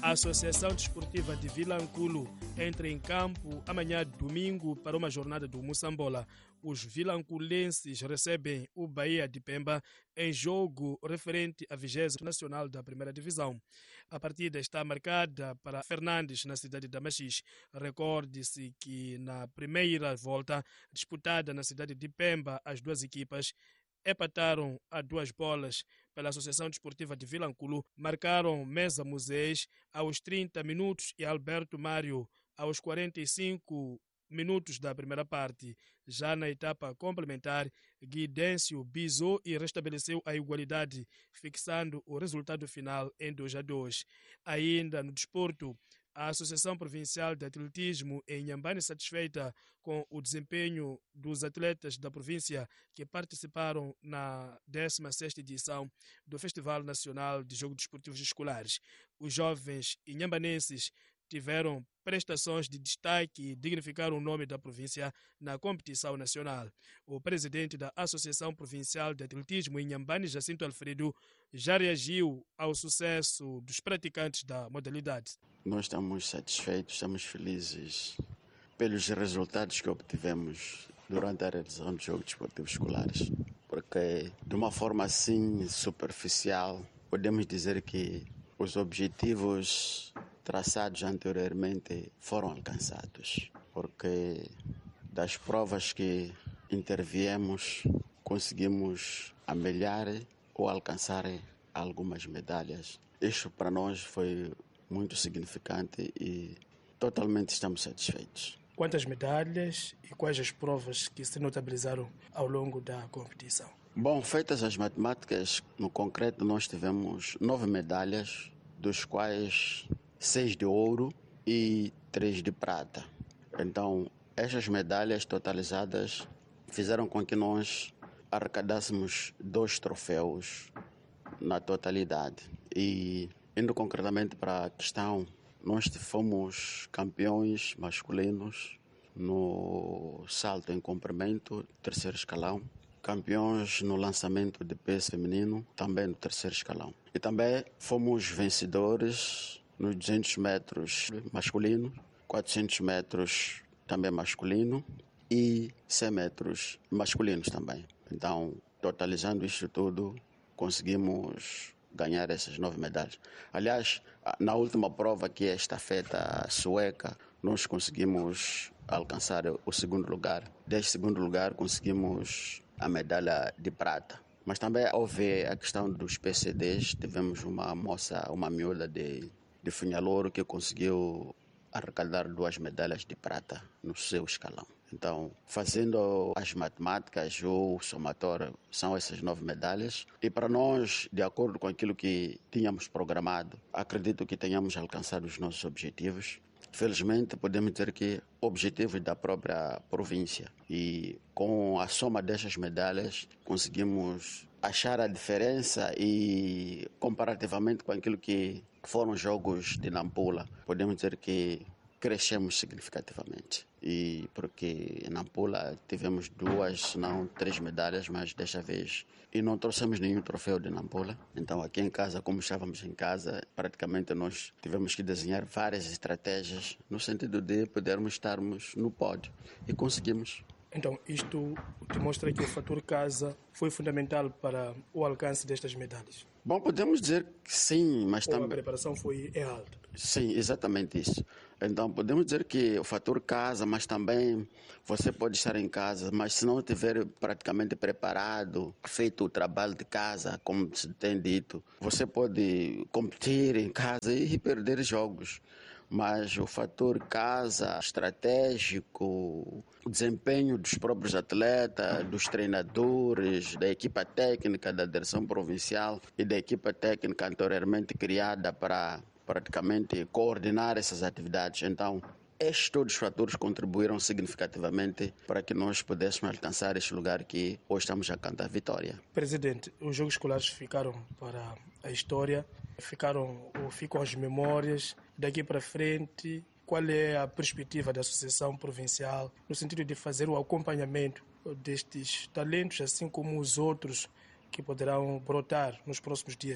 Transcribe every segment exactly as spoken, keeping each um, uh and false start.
A Associação Desportiva de Vilanculo entra em campo amanhã domingo para uma jornada do Moçambola. Os vilanculenses recebem o Bahia de Pemba em jogo referente à vigésima nacional da primeira divisão. A partida está marcada para Fernandes na cidade de Machixe. Recorde-se que na primeira volta disputada na cidade de Pemba, as duas equipas empataram a duas bolas pela Associação Desportiva de Vilanculo, marcaram Mesa Moisés aos trinta minutos e Alberto Mário aos quarenta e cinco minutos da primeira parte. Já na etapa complementar, Guidêncio bisou e restabeleceu a igualdade, fixando o resultado final em dois a dois. Ainda no desporto, a Associação Provincial de Atletismo em Inhambane satisfeita com o desempenho dos atletas da província que participaram na décima sexta edição do Festival Nacional de Jogos Desportivos Escolares. Os jovens inhambanenses tiveram prestações de destaque e dignificaram o nome da província na competição nacional. O presidente da Associação Provincial de Atletismo em Inhambane, Jacinto Alfredo, já reagiu ao sucesso dos praticantes da modalidade. Nós estamos satisfeitos, estamos felizes pelos resultados que obtivemos durante a realização dos Jogos Desportivos Escolares, porque de uma forma assim superficial podemos dizer que os objetivos traçados anteriormente foram alcançados, porque das provas que interviemos conseguimos amelhar ou alcançar algumas medalhas. Isto para nós foi muito significante e totalmente estamos satisfeitos. Quantas medalhas e quais as provas que se notabilizaram ao longo da competição? Bom, feitas as matemáticas, no concreto nós tivemos nove medalhas, dos quais seis de ouro e três de prata. Então, estas medalhas totalizadas fizeram com que nós arrecadássemos dois troféus na totalidade. E, indo concretamente para a questão, nós fomos campeões masculinos no salto em comprimento, terceiro escalão, campeões no lançamento de peso feminino, também no terceiro escalão. E também fomos vencedores nos duzentos metros masculino, quatrocentos metros também masculino e cem metros masculinos também. Então, totalizando isto tudo, conseguimos ganhar essas nove medalhas. Aliás, na última prova, que é a estafeta sueca, nós conseguimos alcançar o segundo lugar. Deste segundo lugar, conseguimos a medalha de prata. Mas também houve a questão dos P C Ds. Tivemos uma moça, uma miúda de, de Funhalouro que conseguiu arrecadar duas medalhas de prata no seu escalão. Então, fazendo as matemáticas, o somatório são essas nove medalhas. E para nós, de acordo com aquilo que tínhamos programado, acredito que tenhamos alcançado os nossos objetivos. Felizmente, podemos dizer que objetivos da própria província. E com a soma destas medalhas, conseguimos achar a diferença e, comparativamente com aquilo que foram os Jogos de Nampula, podemos dizer que crescemos significativamente. E porque em Nampula tivemos duas, se não três medalhas, mas desta vez e não trouxemos nenhum troféu de Nampula. Então aqui em casa, como estávamos em casa, praticamente nós tivemos que desenhar várias estratégias no sentido de podermos estarmos no pódio e conseguimos. Então isto demonstra que o fator casa foi fundamental para o alcance destas medalhas. Bom, podemos dizer que sim, mas também... a preparação foi é alta. Sim, exatamente isso. Então, podemos dizer que o fator casa, mas também você pode estar em casa, mas se não estiver praticamente preparado, feito o trabalho de casa, como se tem dito, você pode competir em casa e perder jogos. Mas o fator casa, estratégico, o desempenho dos próprios atletas, dos treinadores, da equipa técnica da direção provincial e da equipa técnica anteriormente criada para praticamente coordenar essas atividades. Então, estes todos os fatores contribuíram significativamente para que nós pudéssemos alcançar este lugar que hoje estamos a cantar vitória. Presidente, os Jogos Escolares ficaram para a história, ficaram ou ficam as memórias. Daqui para frente, qual é a perspectiva da Associação Provincial no sentido de fazer o acompanhamento destes talentos, assim como os outros que poderão brotar nos próximos dias?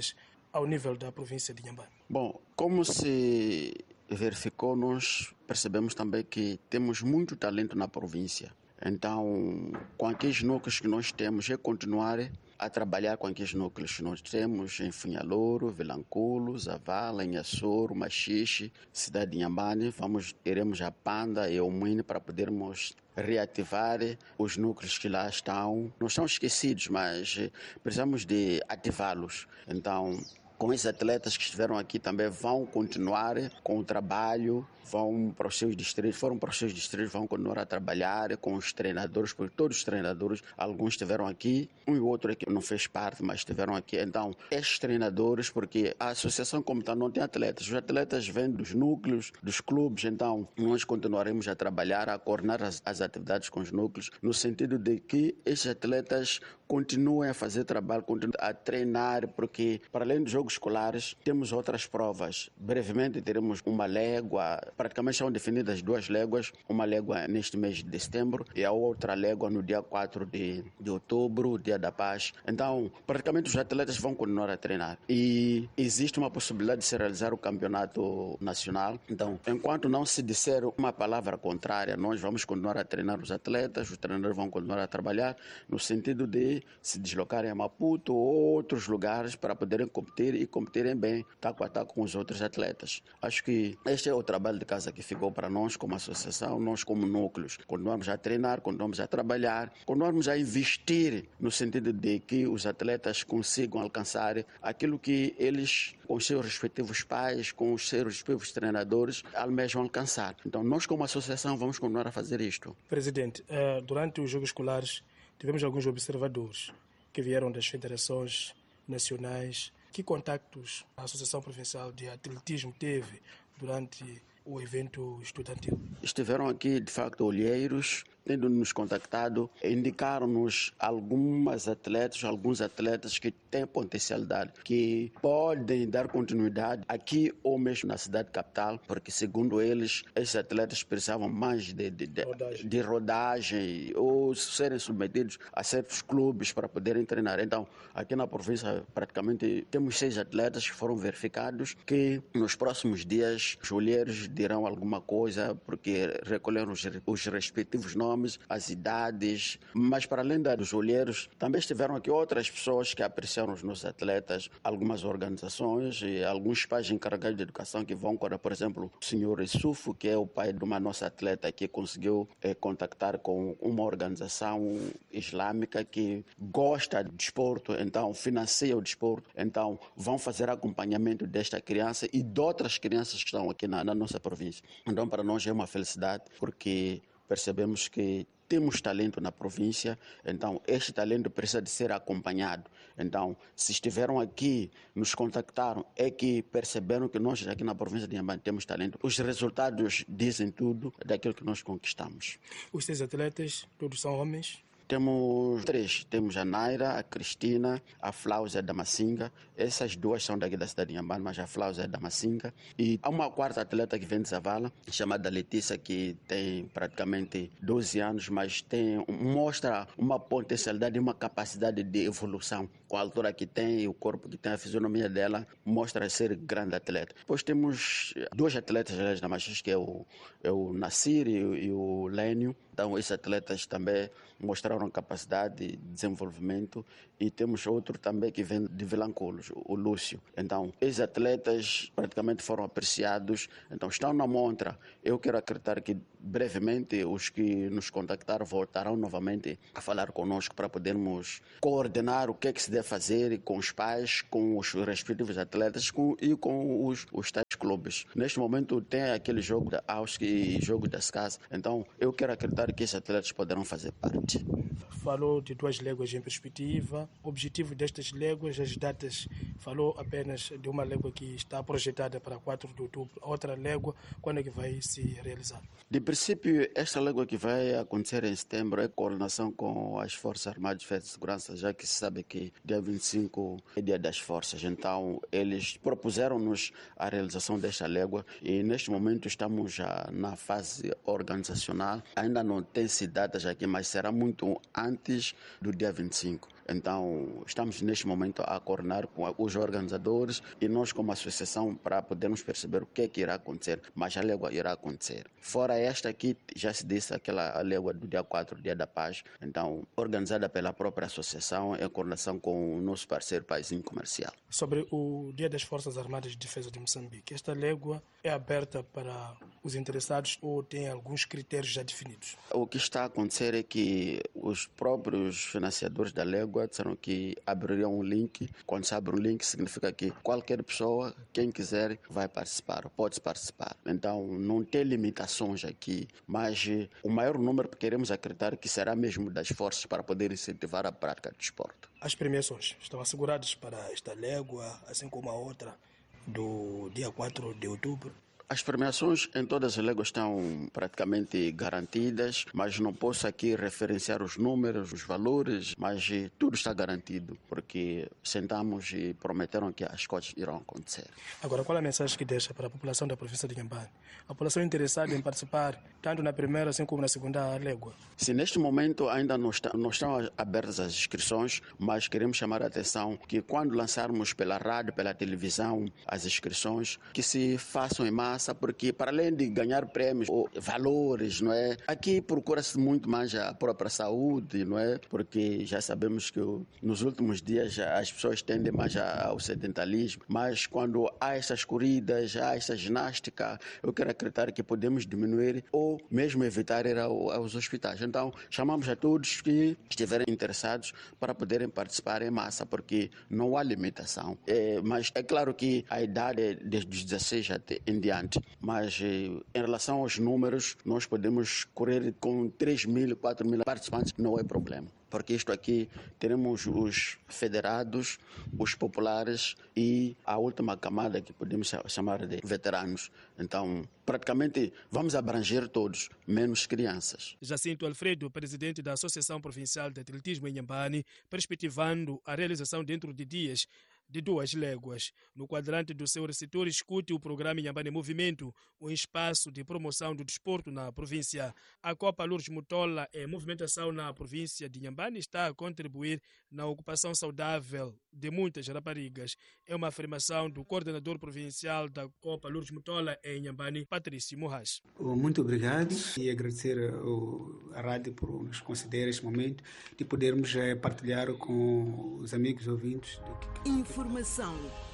ao nível da província de Inhambane? Bom, como se verificou, nós percebemos também que temos muito talento na província. Então, com aqueles núcleos que nós temos, é continuar a trabalhar com aqueles núcleos que nós temos em Funhalouro, Vilanculo, Zavala, Inhassoro, Machixe, Cidade de Inhambane. Vamos, iremos a Panda e ao Moinho para podermos reativar os núcleos que lá estão. Não são esquecidos, mas precisamos de ativá-los. Então, com esses atletas que estiveram aqui também vão continuar com o trabalho, vão para os seus distritos, foram para os seus distritos, vão continuar a trabalhar com os treinadores, porque todos os treinadores, alguns estiveram aqui, um e outro aqui não fez parte, mas estiveram aqui. Então, estes treinadores, porque a associação como tal não tem atletas, os atletas vêm dos núcleos, dos clubes, então nós continuaremos a trabalhar, a coordenar as, as atividades com os núcleos, no sentido de que estes atletas continuem a fazer trabalho, continuem a treinar, porque para além dos jogos escolares, temos outras provas. Brevemente teremos uma légua, praticamente são definidas duas léguas, uma légua neste mês de setembro e a outra légua no dia quatro de, de outubro, dia da paz. Então, praticamente os atletas vão continuar a treinar e existe uma possibilidade de se realizar o campeonato nacional. Então, enquanto não se disser uma palavra contrária, nós vamos continuar a treinar os atletas, os treinadores vão continuar a trabalhar no sentido de se deslocarem a Maputo ou outros lugares para poderem competir e competirem bem, taco a taco com os outros atletas. Acho que este é o trabalho de casa que ficou para nós como associação, nós como núcleos. Continuamos a treinar, continuamos a trabalhar, continuamos a investir no sentido de que os atletas consigam alcançar aquilo que eles, com os seus respectivos pais, com os seus respectivos treinadores, almejam alcançar. Então, nós como associação vamos continuar a fazer isto. Presidente, durante os Jogos Escolares tivemos alguns observadores que vieram das federações nacionais. Que contactos a Associação Provincial de Atletismo teve durante o evento estudantil? Estiveram aqui, de facto, olheiros, tendo nos contactado, indicaram-nos algumas atletas, alguns atletas que têm potencialidade, que podem dar continuidade aqui ou mesmo na cidade capital, porque, segundo eles, esses atletas precisavam mais de, de, de, rodagem. de rodagem ou serem submetidos a certos clubes para poderem treinar. Então, aqui na província, praticamente, temos seis atletas que foram verificados, que nos próximos dias os olheiros dirão alguma coisa, porque recolheram os, os respectivos nomes, as idades, mas para além dos olheiros, também estiveram aqui outras pessoas que apreciaram os nossos atletas, algumas organizações e alguns pais encarregados de educação que vão, por exemplo, o senhor Isufo, que é o pai de uma nossa atleta que conseguiu eh, contactar com uma organização islâmica que gosta de desporto, então financia o desporto, então vão fazer acompanhamento desta criança e de outras crianças que estão aqui na, na nossa província. Então, para nós é uma felicidade, porque percebemos que temos talento na província, então este talento precisa de ser acompanhado. Então, se estiveram aqui, nos contactaram, é que perceberam que nós aqui na província de Inhambane temos talento. Os resultados dizem tudo daquilo que nós conquistamos. Os seis atletas, todos são homens? Temos três. Temos a Naira, a Cristina, a Flausa da Massinga. Essas duas são daqui da cidade de Inhambane, mas a Flausa é da Massinga. E há uma quarta atleta que vem de Zavala, chamada Letícia, que tem praticamente doze anos, mas tem, mostra uma potencialidade e uma capacidade de evolução. Com a altura que tem, o corpo que tem, a fisionomia dela, mostra ser grande atleta. Depois temos dois atletas da Machixe, que é o, é o Nassir e, e o Lénio. Então, esses atletas também mostraram capacidade de desenvolvimento. E temos outro também que vem de Vilanculo, o Lúcio. Então, esses atletas praticamente foram apreciados. Então, estão na montra. Eu quero acreditar que brevemente os que nos contactaram voltarão novamente a falar conosco para podermos coordenar o que é que se deve fazer com os pais, com os respectivos atletas com, e com os, os tais clubes. Neste momento tem aquele jogo da Ausk e jogo da S C A S. Então, eu quero acreditar que esses atletas poderão fazer parte. Falou de duas léguas em perspectiva. O objetivo destas léguas, as datas, falou apenas de uma légua que está projetada para quatro de outubro. A outra légua, quando é que vai se realizar? De princípio, esta légua que vai acontecer em setembro é coordenação com as Forças Armadas de Segurança, já que se sabe que dia vinte e cinco é dia das forças. Então, eles propuseram-nos a realização desta légua e neste momento estamos já na fase organizacional. Ainda não tem-se datas aqui, mas será muito antes do dia vinte e cinco. Então, estamos neste momento a coordenar com os organizadores e nós como associação para podermos perceber o que é que irá acontecer, mas a légua irá acontecer. Fora esta aqui, já se disse aquela a légua do dia quatro, Dia da Paz, então, organizada pela própria associação em coordenação com o nosso parceiro Paizinho Comercial. Sobre o Dia das Forças Armadas de Defesa de Moçambique, esta légua é aberta para os interessados ou tem alguns critérios já definidos? O que está a acontecer é que os próprios financiadores da légua disseram que abririam um link. Quando se abre um link, significa que qualquer pessoa, quem quiser, vai participar, pode participar. Então, não tem limitações aqui, mas o maior número queremos acreditar que será mesmo das forças para poder incentivar a prática do desporto. As premiações estão asseguradas para esta légua, assim como a outra do dia quatro de outubro? As premiações em todas as léguas estão praticamente garantidas, mas não posso aqui referenciar os números, os valores, mas tudo está garantido, porque sentamos e prometeram que as coisas irão acontecer. Agora, qual é a mensagem que deixa para a população da província de Inhambane? A população interessada em participar, tanto na primeira assim como na segunda légua? Se neste momento ainda não, está, não estão abertas as inscrições, mas queremos chamar a atenção que quando lançarmos pela rádio, pela televisão, as inscrições, que se façam em massa, porque para além de ganhar prêmios ou valores, não é? Aqui procura-se muito mais a própria saúde, não é? Porque já sabemos que nos últimos dias as pessoas tendem mais ao sedentarismo, mas quando há essas corridas, há essa ginástica, eu quero acreditar que podemos diminuir ou mesmo evitar ir aos hospitais. Então, chamamos a todos que estiverem interessados para poderem participar em massa, porque não há limitação. É, mas é claro que a idade é desde os dezesseis até em diante. Mas em relação aos números, nós podemos correr com três mil, quatro mil participantes, não é problema. Porque isto aqui, teremos os federados, os populares e a última camada que podemos chamar de veteranos. Então, praticamente, vamos abranger todos, menos crianças. Jacinto Alfredo, presidente da Associação Provincial de Atletismo em Inhambane, perspectivando a realização dentro de dias de duas léguas. No quadrante do seu receptor, escute o programa Inhambane Movimento, um espaço de promoção do desporto na província. A Copa Lourdes Mutola é movimentação na província de Inhambane, está a contribuir na ocupação saudável de muitas raparigas. É uma afirmação do coordenador provincial da Copa Lourdes Mutola em Inhambane, Patrício Morras. Muito obrigado e agradecer à rádio por nos conceder este momento de podermos partilhar com os amigos ouvintes. Informação.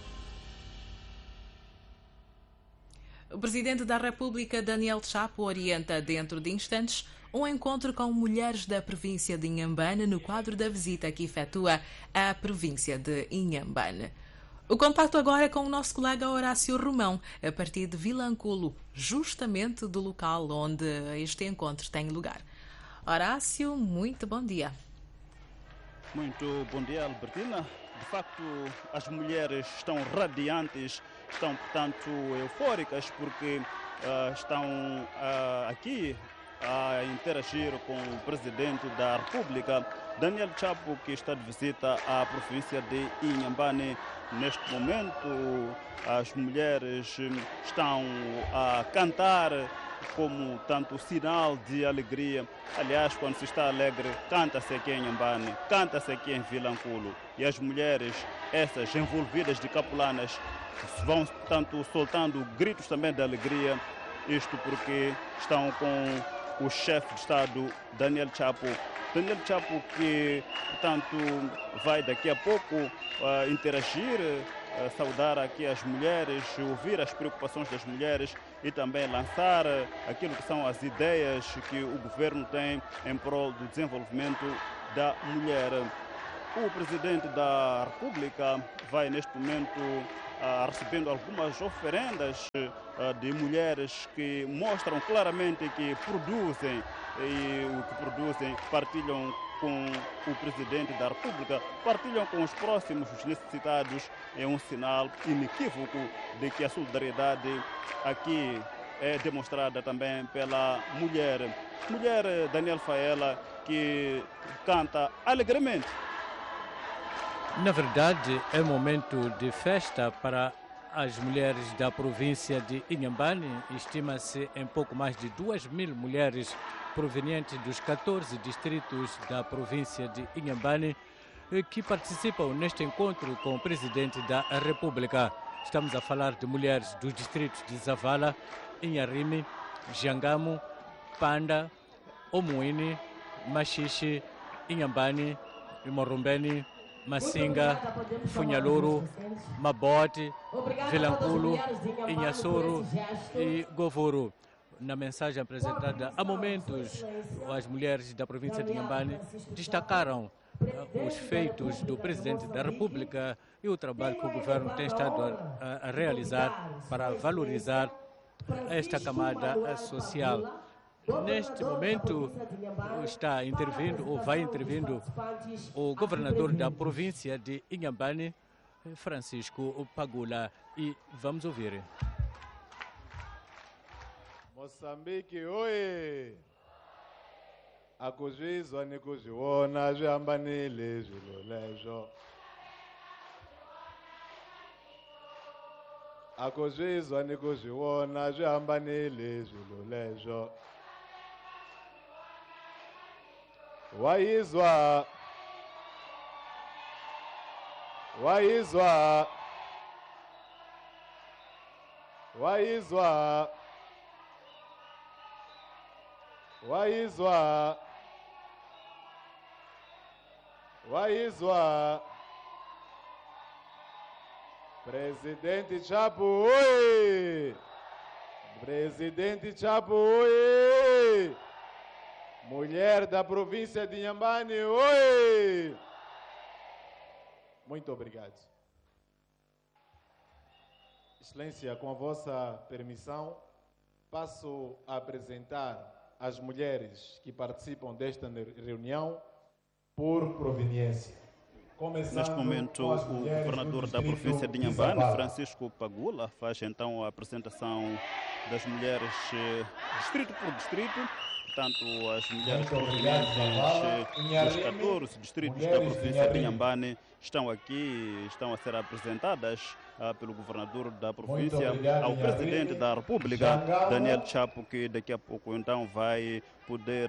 O Presidente da República, Daniel Chapo, orienta dentro de instantes um encontro com mulheres da província de Inhambane no quadro da visita que efetua à província de Inhambane. O contacto agora é com o nosso colega Horácio Romão, a partir de Vilanculo, justamente do local onde este encontro tem lugar. Horácio, muito bom dia. Muito bom dia, Albertina. De facto, as mulheres estão radiantes, estão, portanto, eufóricas, porque uh, estão uh, aqui a interagir com o Presidente da República, Daniel Chapo, que está de visita à província de Inhambane. Neste momento, as mulheres estão a cantar como tanto sinal de alegria. Aliás, quando se está alegre, canta-se aqui em Inhambane, canta-se aqui em Vilanculo. E as mulheres, essas envolvidas de capulanas, vão tanto soltando gritos também de alegria, isto porque estão com o chefe de Estado, Daniel Chapo. Daniel Chapo que, portanto, vai daqui a pouco uh, interagir, uh, saudar aqui as mulheres, ouvir as preocupações das mulheres e também lançar uh, aquilo que são as ideias que o governo tem em prol do desenvolvimento da mulher. O Presidente da República vai neste momento uh, recebendo algumas oferendas uh, de mulheres que mostram claramente que produzem e o que produzem partilham com o Presidente da República, partilham com os próximos, os necessitados. É um sinal inequívoco de que a solidariedade aqui é demonstrada também pela mulher. Mulher Daniel Faela, que canta alegremente. Na verdade, é momento de festa para as mulheres da província de Inhambane. Estima-se em pouco mais de duas mil mulheres provenientes dos catorze distritos da província de Inhambane que participam neste encontro com o Presidente da República. Estamos a falar de mulheres dos distritos de Zavala, Inharime, Jangamo, Panda, Omuini, Machixe, Inhambane, Morumbeni, Massinga, Funhaluru, Mabote, Vilanculo, Inhassoro e Govoro. Na mensagem apresentada há momentos, as mulheres da província de Inhambane destacaram uh, os feitos do Presidente da República e o trabalho que o governo tem estado a, a realizar para valorizar esta camada social. Neste momento está intervindo ou vai intervindo o governador da província de Inhambane, Francisco Pagula, e vamos ouvir. Moçambique, oi! Akuzvizwa nekuzviona zvihambanile zvilo lezvo. Akuzvizwa nekuzviona zvihambanile zvilo lezvo. Waizwa Waizwa Waizwa Waizwa Waizwa Presidente Chapo, oi! Presidente Chapo, oi! Mulher da província de Inhambane, oi! Muito obrigado. Excelência, com a vossa permissão, passo a apresentar as mulheres que participam desta reunião por proveniência. Neste momento, o governador da província de Inhambane, Francisco Pagula, faz então a apresentação das mulheres distrito por distrito. Portanto, as mulheres provenientes dos catorze distritos da província de Inhambane estão aqui, estão a ser apresentadas uh, pelo governador da província ao presidente da República, Daniel Chapo, que daqui a pouco então vai poder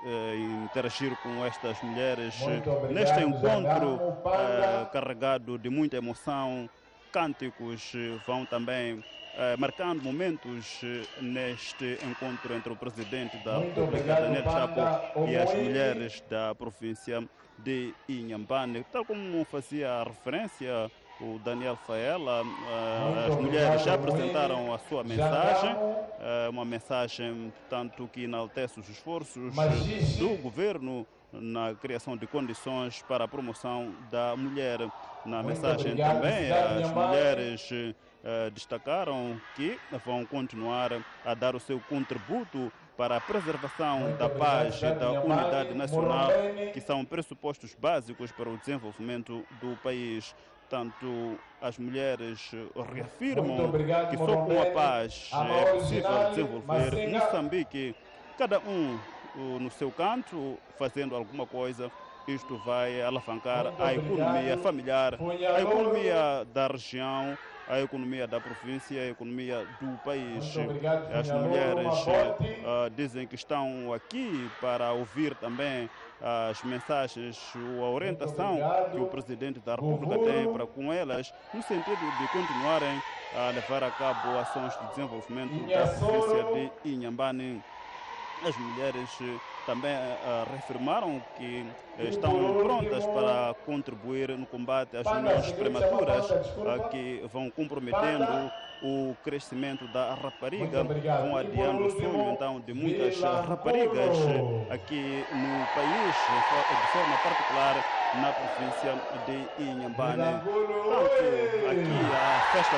uh, interagir com estas mulheres neste encontro uh, carregado de muita emoção. Cânticos vão também Uh, marcando momentos uh, neste encontro entre o presidente da República, Daniel Chapo, e as mulheres da província de Inhambane. Tal como fazia referência o Daniel Faela, uh, as mulheres já apresentaram a sua mensagem, uh, uma mensagem, portanto, que enaltece os esforços do governo na criação de condições para a promoção da mulher. Na mensagem também, as mulheres Uh, destacaram que vão continuar a dar o seu contributo para a preservação da paz e da unidade nacional, que são pressupostos básicos para o desenvolvimento do país. Tanto as mulheres reafirmam que só com a paz é possível desenvolver Moçambique, cada um uh, no seu canto, fazendo alguma coisa. Isto vai alavancar a economia familiar, a economia da região, a economia da província, a economia do país. As mulheres uh, dizem que estão aqui para ouvir também as mensagens, a orientação que o presidente da República tem para com elas, no sentido de continuarem a levar a cabo ações de desenvolvimento da província de Inhambane. As mulheres também uh, reafirmaram que uh, estão prontas para contribuir no combate às uniões prematuras, uh, que vão comprometendo o crescimento da rapariga, vão adiando o sonho então de muitas raparigas aqui no país, de forma particular na província de Inhambane. Portanto, aqui a festa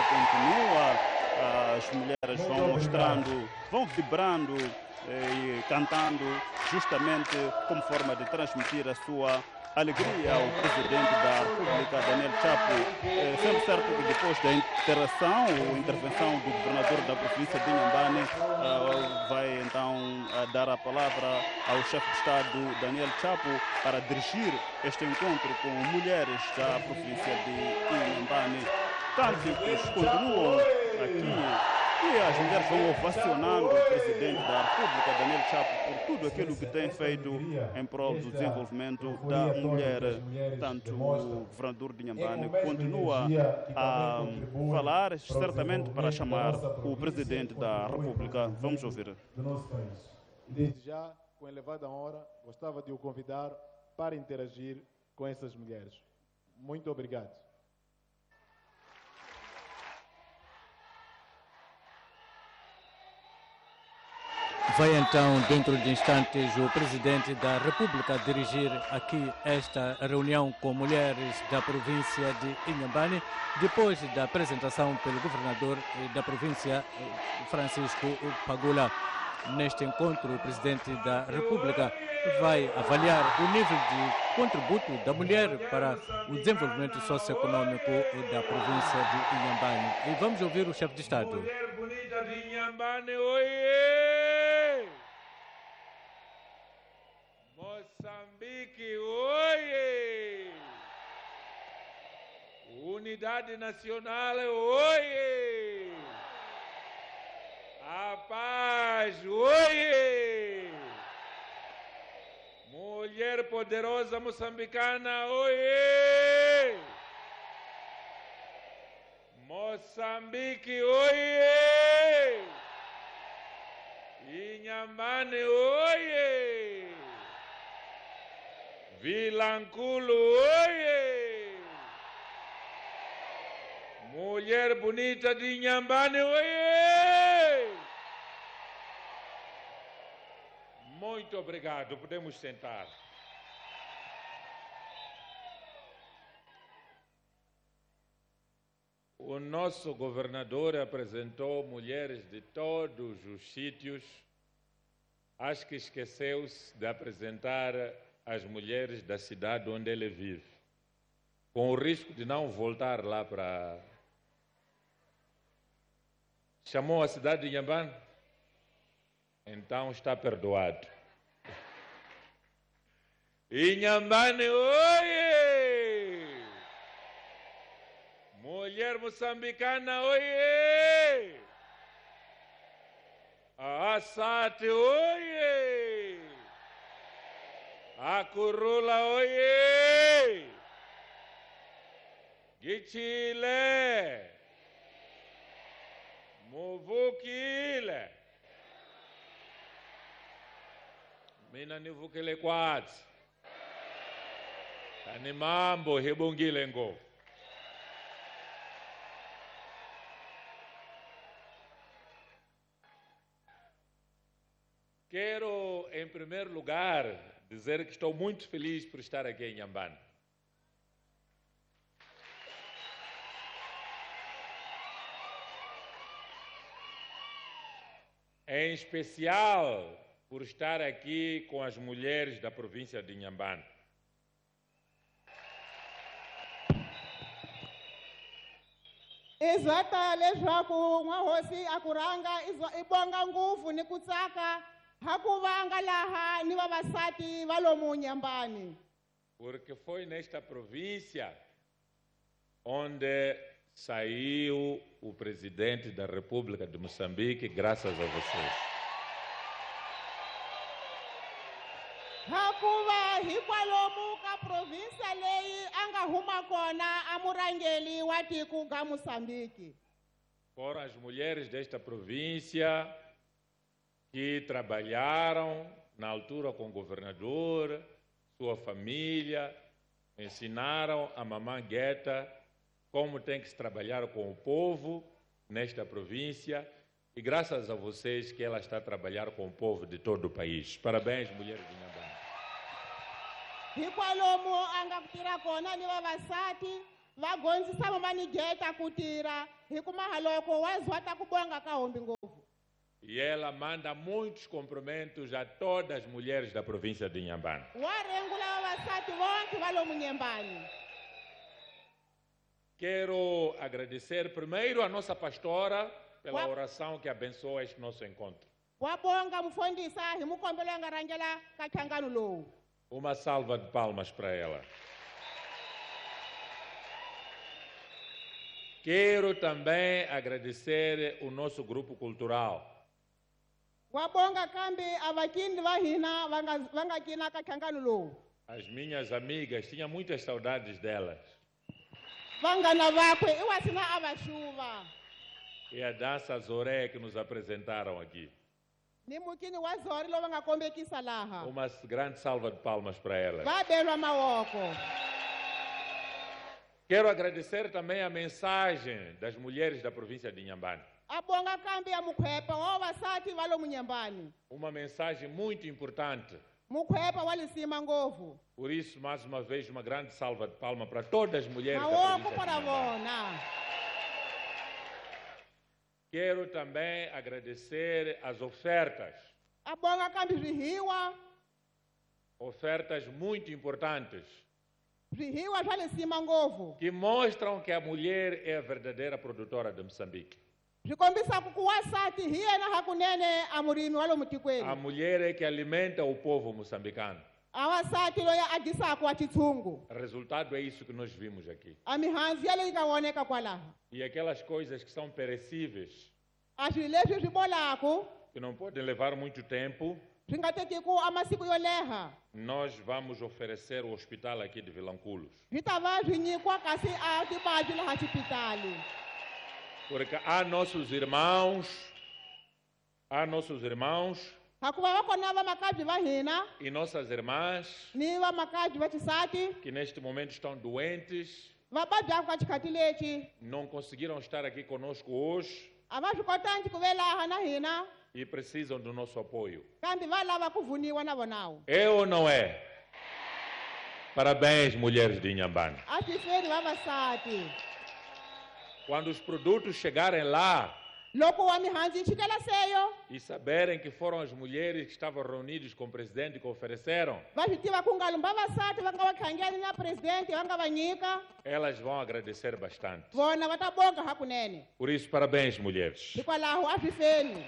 continua, as mulheres vão mostrando, vão vibrando e cantando, justamente como forma de transmitir a sua alegria ao presidente da República, Daniel Chapo. É sempre certo que depois da interação ou intervenção do governador da província de Inhambane, uh, vai então uh, dar a palavra ao chefe de Estado, Daniel Chapo, para dirigir este encontro com mulheres da província de Inhambane. Cânticos continuam aqui. E as mulheres vão ovacionando o presidente da República, Daniel Chapo, por tudo aquilo que tem feito em prol do desenvolvimento da mulher. Tanto o governador de Inhambane continua a falar, certamente para chamar o presidente da República. Vamos ouvir. Do nosso país. Desde já, com elevada honra, gostava de o convidar para interagir com essas mulheres. Muito obrigado. Vai então, dentro de instantes, o Presidente da República dirigir aqui esta reunião com mulheres da província de Inhambane, depois da apresentação pelo Governador da província, Francisco Pagula. Neste encontro, o Presidente da República vai avaliar o nível de contributo da mulher para o desenvolvimento socioeconômico da província de Inhambane. E vamos ouvir o chefe de Estado. Mulher bonita de Inhambane, oiê! Moçambique, oiê! Unidade Nacional, oiê! A paz, oiê! Mulher poderosa moçambicana, oiê! Moçambique, oiê! Inhambane, oiê! Vilanculo, oiê! Mulher bonita de Inhambane, oiê! Muito obrigado, podemos sentar. O nosso governador apresentou mulheres de todos os sítios. Acho que esqueceu-se de apresentar as mulheres da cidade onde ele vive, com o risco de não voltar lá para... Chamou a cidade de Inhambane? Então está perdoado. Inhambane, oiê! Mulher moçambicana, oiê! Assate, oiê! Acurula, oiê! Gichile! Muvukile! Mina nivukile kwatsi. Tani mambo hebongile ngo. Quero, em primeiro lugar, dizer que estou muito feliz por estar aqui em Inhambane. Em especial, por estar aqui com as mulheres da província de Inhambane. Izata leswaku n'wahosi a ku rhanga i bonga nguvu ni ku tsaka hakuvanga laha ni vavasati va lomu Inhambane. Porque foi nesta província onde saiu o presidente da República de Moçambique, graças a vocês. Hakuva hikwalomu ka província leyi anga huma kona a murangeli wa tiko ga Moçambique. Foram as mulheres desta província que trabalharam na altura com o governador, sua família, ensinaram a mamãe Guetta como tem que se trabalhar com o povo nesta província e graças a vocês que ela está a trabalhar com o povo de todo o país. Parabéns, mulheres de Inhambane. Hikwalomu anga kutira kona ni vavasati vagondzisa mamani Guetta kutira hikumaha loko wazwata kubonga ka hombi ngovu. E ela manda muitos cumprimentos a todas as mulheres da província de Inhambane. Warengula vavasati vonke va lomu Inhambane. Quero agradecer primeiro a nossa pastora pela oração que abençoa este nosso encontro. Wabonga mufondisa hi mukombelo anga rangela ka nhlangano lowu. Uma salva de palmas para ela. Quero também agradecer o nosso grupo cultural. Wabonga kambi avakindi va hina vanga vanga kina ka nhlangano lowu. As minhas amigas, tinha muitas saudades delas. Vangana vakwe i wasina avaxuva. E a dança Zoré que nos apresentaram aqui. Ni mukini wa Zori lowu va nga kombekisa laha. Uma grande salva de palmas para elas. Va belwa mawoko. Quero agradecer também a mensagem das mulheres da província de Inhambane. Abonga kambi ya mukhwepa wa vasati va lomu Nyambani. Uma mensagem muito importante. Mukhwepa wa lisima ngovu. Por isso, mais uma vez, uma grande salva de palmas para todas as mulheres da Mawoko província de para Inhambane. vona. Quero também agradecer as ofertas. Abonga kambi zwihiwa. Ofertas muito importantes. Zwihiwa swa lisima ngovu. Que mostram que a mulher é a verdadeira produtora de Moçambique. Byi kombisa ku wasati hi yena hakunene a murimi wa lomu tikweni. A mulher é que alimenta o povo moçambicano. A wasati loyi a dyisaka wa titshungu. O resultado é isso que nós vimos aqui. A mihandzu ya leyi nga woneka kwalaha. E aquelas coisas que são perecíveis, A swilo leswi swi bolaku que não podem levar muito tempo, swi nga tekiku a masiku yo leha. nós vamos oferecer o hospital aqui de Vilanculos. Swi ta va swi nyikiwa kasi a tibadyi laha xipitali. Porque há nossos irmãos, há nossos irmãos Hakuva va kona vamakabyi va hina e nossas irmãs ni vamakabyi va xisati que neste momento estão doentes, va babyaku ka xikhati lexi não conseguiram estar aqui conosco hoje a va swi kotangi ku ve laha na hina e precisam do nosso apoio. kambe va lava ku vuniwa na vonawo. É ou não é? Parabéns, mulheres de Inhambane. A tifeni vavasati. Quando os produtos chegarem lá Loko wa mihandzu yi chikela seyo e saberem que foram as mulheres que estavam reunidas com o presidente que ofereceram, va swi tiva ku nga lumba vasati va nga va khangeni na presidente va nga va nyika elas vão agradecer bastante. vona va ta bonga hakunene. Por isso, parabéns, mulheres. Hikwalaho a swi feni.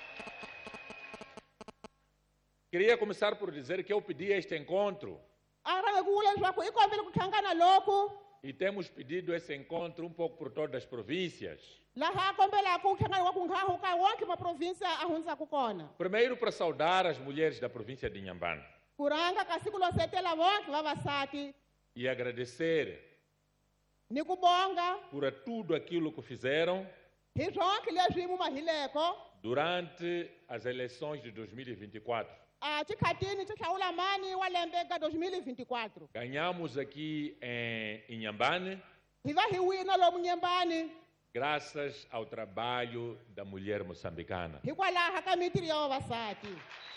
Queria começar por dizer que eu pedi este encontro A rhange ku vula leswaku i kombile ku hlangana loku e temos pedido esse encontro um pouco por todas as províncias. laha a kombelaku ku hlangana ku ngaho ka wonke maprovinsi a hundzaku kona. Primeiro, para saudar as mulheres da província de Inhambane Ku rhanga ka siku lo setela vonke vavasati e agradecer ni ku bonga por tudo aquilo que fizeram hi zwonke leswi mu mahileko durante as eleições de dois mil e vinte e quatro. a xikhatini xo hlawula mani wa lembe ka dois mil e vinte e quatro. Ganhamos aqui em Inhambane Hi va hi wina lomu Nyembani graças ao trabalho da mulher moçambicana. hikwalaha ka mitirho ya vavasati.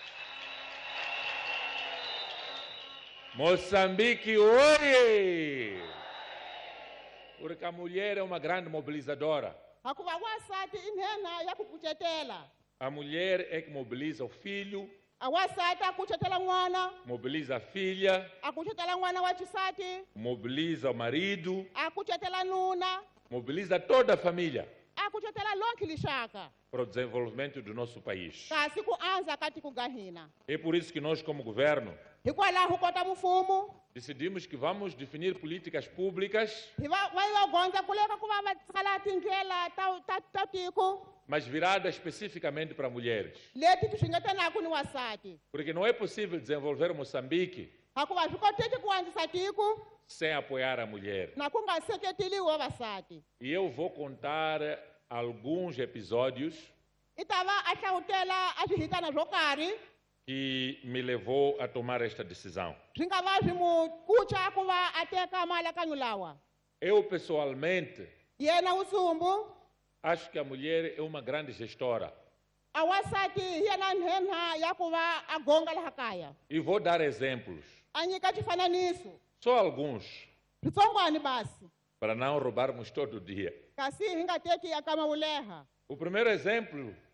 Moçambique, oi! Porque a mulher é uma grande mobilizadora. Hakuva wasati i nhena ya ku kucetela. A mulher é que mobiliza o filho, A wasati a kucetela n'wana, mobiliza a filha, a kucetela n'wana wa xisati, mobiliza o marido, a kucetela nuna, mobiliza toda a família a kucetela lonke lixaka. para o desenvolvimento do nosso país. Kasi ku anza ka tiko ga hina. É por isso que nós, como governo, Hikwalaho kota mfumo decidimos que vamos definir políticas públicas, hi va va yo gondza ku leka ku va va tsala tindlela ta ta ta tiko mas viradas especificamente para mulheres. leti ti xingetanaku ni wasati. Porque não é possível desenvolver Moçambique Hakuva swi koteki ku andzisa tiko sem apoiar a mulher. na ku nga seketeliwi vavasati. E eu vou contar alguns episódios I ta va a hlawutela a swihitana swo karhi que me levou a tomar esta decisão. swi nga va swi mu kucha ku va a teka maalakanyo lawa. Eu, pessoalmente, Yena usumbu acho que a mulher é uma grande gestora. a wasati hi yena nhenha ya ku va a gonga laha kaya. E vou dar exemplos, A nyika xifananiso só alguns, switsongwani basi para não roubarmos todo dia. kasi hi nga teki ya kama wo leha. O primeiro exemplo